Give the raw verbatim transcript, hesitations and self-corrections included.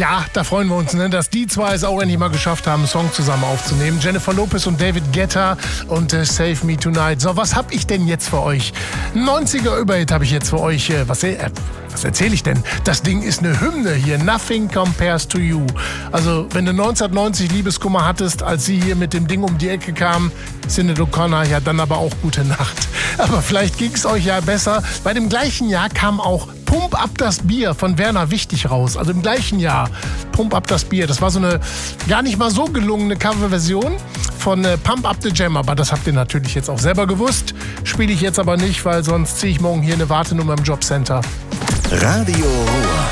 Ja, da freuen wir uns, ne, dass die zwei es auch endlich mal geschafft haben, einen Song zusammen aufzunehmen. Jennifer Lopez und David Guetta und äh, Save Me Tonight. So, was hab ich denn jetzt für euch? neunziger Überhit habe ich jetzt für euch. Äh, was äh, was erzähle ich denn? Das Ding ist eine Hymne hier. Nothing Compares to You. Also, wenn du neunzehnhundertneunzig Liebeskummer hattest, als sie hier mit dem Ding um die Ecke kam, Sinéad O'Connor, ja, dann aber auch gute Nacht. Aber vielleicht ging es euch ja besser. Bei dem gleichen Jahr kam auch Pump Up das Bier von Werner Wichtig raus. Also im gleichen Jahr. Pump Up das Bier. Das war so eine gar nicht mal so gelungene Coverversion von äh, Pump Up the Jam. Aber das habt ihr natürlich jetzt auch selber gewusst. Spiele ich jetzt aber nicht, weil sonst ziehe ich morgen hier eine Wartenummer im Jobcenter. Radio Ruhr.